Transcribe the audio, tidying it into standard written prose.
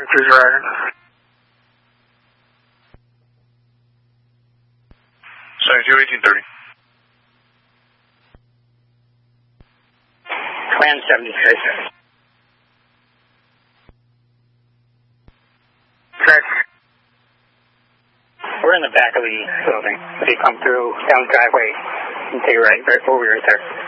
Cruiser Rider. Sorry, 1830. Plan 76. Correct. We're in the back of the building. If you come through down the driveway, and take a right over here, sir.